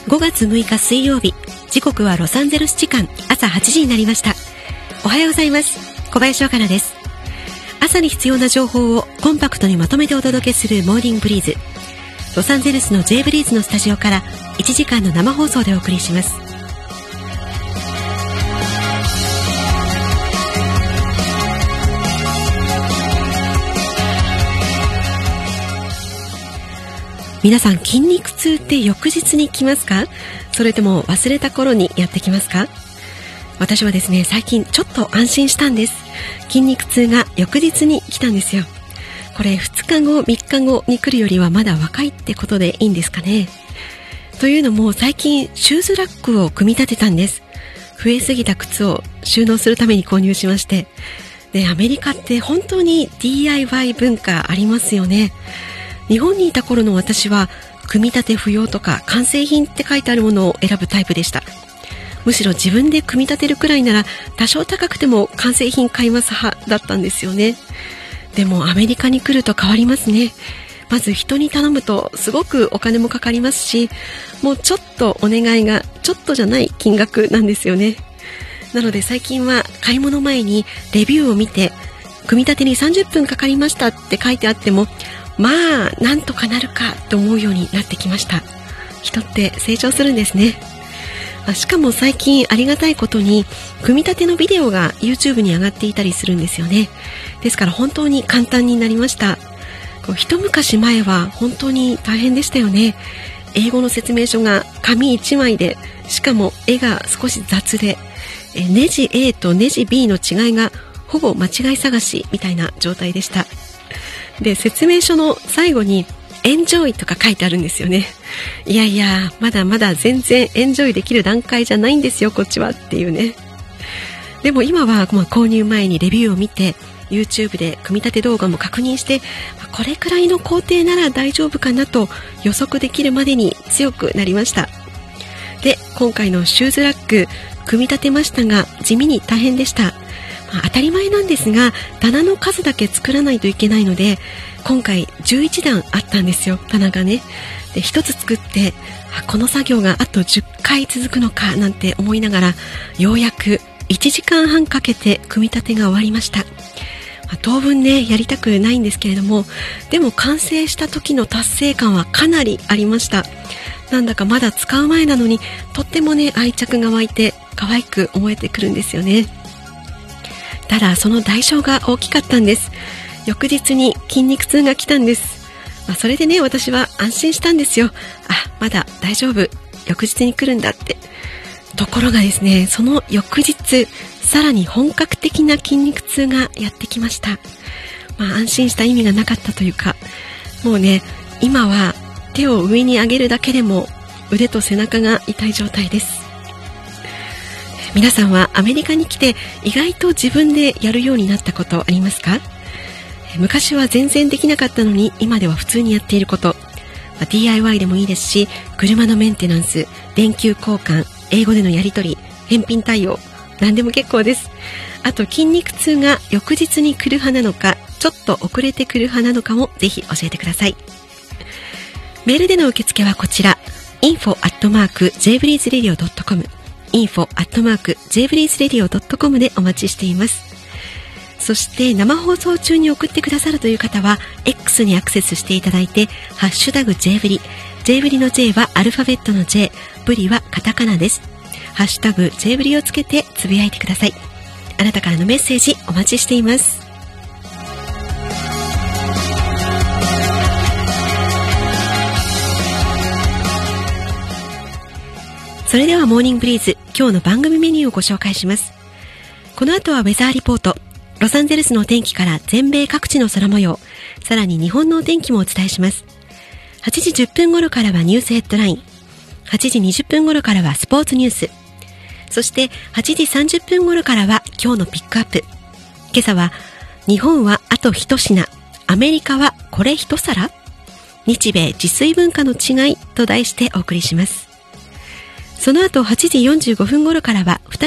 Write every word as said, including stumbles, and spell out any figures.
ごがつむいか水曜日、時刻はロサンゼルス時間朝はちじになりました。おはようございます。小林岡奈です。朝に必要な情報をコンパクトにまとめてお届けするモーニングブリーズ。ロサンゼルスの J ブリーズのスタジオからいちじかんの生放送でお送りします。皆さん、筋肉痛って翌日に来ますか？それとも忘れた頃にやってきますか？私はですね、最近ちょっと安心したんです。筋肉痛が翌日に来たんですよ。これふつかご、みっかごに来るよりはまだ若いってことでいいんですかね。というのも、最近シューズラックを組み立てたんです。増えすぎた靴を収納するために購入しまして、で、アメリカって本当に ディーアイワイ 文化ありますよね。日本にいた頃の私は、組み立て不要とか完成品って書いてあるものを選ぶタイプでした。むしろ自分で組み立てるくらいなら多少高くても完成品買います派だったんですよね。でもアメリカに来ると変わりますね。まず人に頼むとすごくお金もかかりますし、もうちょっとお願いがちょっとじゃない金額なんですよね。なので最近は買い物前にレビューを見て、組み立てにさんじゅっぷんかかりましたって書いてあっても、まあなんとかなるかと思うようになってきました。人って成長するんですね。しかも最近ありがたいことに組み立てのビデオが YouTube に上がっていたりするんですよね。ですから本当に簡単になりました。こう一昔前は本当に大変でしたよね。英語の説明書が紙いちまいで、しかも絵が少し雑で、えネジ A とネジ B の違いがほぼ間違い探しみたいな状態でした。で、説明書の最後にエンジョイとか書いてあるんですよね。いやいや、まだまだ全然エンジョイできる段階じゃないんですよ、こっちはっていうね。でも今は、まあ、購入前にレビューを見て YouTube で組み立て動画も確認して、これくらいの工程なら大丈夫かなと予測できるまでに強くなりました。で、今回のシューズラック組み立てましたが、地味に大変でした。当たり前なんですが、棚の数だけ作らないといけないので、今回じゅういちだんあったんですよ、棚がね。で、ひとつ作ってこの作業があとじゅっかい続くのかなんて思いながら、ようやくいちじかんはんかけて組み立てが終わりました。当分ね、やりたくないんですけれども、でも完成した時の達成感はかなりありました。なんだかまだ使う前なのに、とってもね、愛着が湧いて可愛く思えてくるんですよね。ただその代償が大きかったんです。翌日に筋肉痛が来たんです。まあ、それでね、私は安心したんですよ。あ、まだ大丈夫、翌日に来るんだって。ところがですね、その翌日、さらに本格的な筋肉痛がやってきました。まあ、安心した意味がなかったというか、もうね、今は手を上に上げるだけでも腕と背中が痛い状態です。皆さんはアメリカに来て意外と自分でやるようになったことありますか？昔は全然できなかったのに今では普通にやっていること、ディーアイワイ でもいいですし、車のメンテナンス、電球交換、英語でのやり取り、返品対応、何でも結構です。あと筋肉痛が翌日に来る派なのか、ちょっと遅れて来る派なのかもぜひ教えてください。メールでの受付はこちら、インフォ アットマーク ジェイブリーズレディオ ドットコム、インフォ アットマーク ジェイブリーズレディオ ドットコム でお待ちしています。そして生放送中に送ってくださるという方は X にアクセスしていただいて、ハッシュタグ J ブリ、J ブリの J はアルファベットの J、ブリはカタカナです。ハッシュタグ J ブリをつけてつぶやいてください。あなたからのメッセージお待ちしています。それではモーニングブリーズ、今日の番組メニューをご紹介します。この後はウェザーリポート、ロサンゼルスのお天気から全米各地の空模様、さらに日本のお天気もお伝えします。はちじじゅっぷん頃からはニュースヘッドライン、はちじにじゅっぷん頃からはスポーツニュース、そしてはちじさんじゅっぷん頃からは今日のピックアップ。今朝は日本はあと一品、アメリカはこれ一皿、日米自炊文化の違いと題してお送りします。その後はちじよんじゅうごふん頃からは